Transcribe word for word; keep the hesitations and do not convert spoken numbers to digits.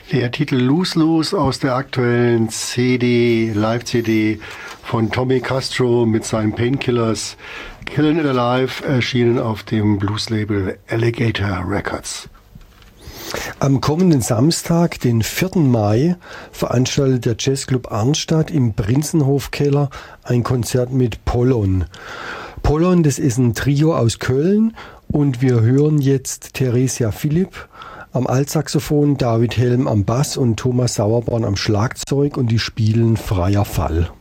Der Titel Lose Lose aus der aktuellen C D, Live-C D von Tommy Castro mit seinen Painkillers, Killin' It Alive, erschienen auf dem Blues-Label Alligator Records. Am kommenden Samstag, den vierten Mai, veranstaltet der Jazzclub Arnstadt im Prinzenhofkeller ein Konzert mit Pollon. Pollon, das ist ein Trio aus Köln und wir hören jetzt Theresia Philipp am Altsaxophon, David Helm am Bass und Thomas Sauerborn am Schlagzeug und die spielen Freier Fall.